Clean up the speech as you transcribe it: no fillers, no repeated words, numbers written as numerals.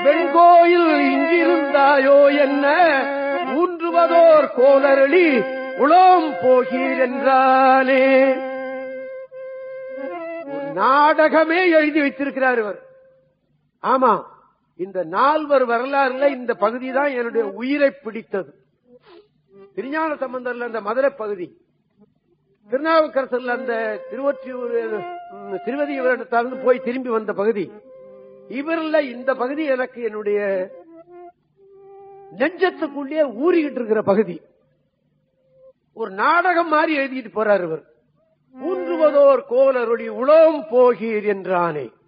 வெண்கோயில் இங்கிருந்தாயோ என்ன ஊன்றுவதோர் கோலரளி உளம் போகீர் என்றானே. ஒரு நாடகமே எழுதி வைத்திருக்கிறார் இவர். ஆமா, இந்த 4 வரலாறுல இந்த பகுதி தான் என்னுடைய உயிரை பிடித்தது. திருஞான சம்பந்தர்ல அந்த மதுரை பகுதி, திருநாவுக்கரசர்ல அந்த திருவதியிலிருந்து போய் திரும்பி வந்த பகுதி, இவர்ல இந்த பகுதி எனக்கு என்னுடைய நெஞ்சத்துக்குள்ளே ஊறிக்கிட்டு இருக்கிற பகுதி. ஒரு நாடகம் மாதிரி எழுதிட்டு போறார் இவர். ஊன்றுவதோர் கோலருளி உளம் போகீர் என்றானே.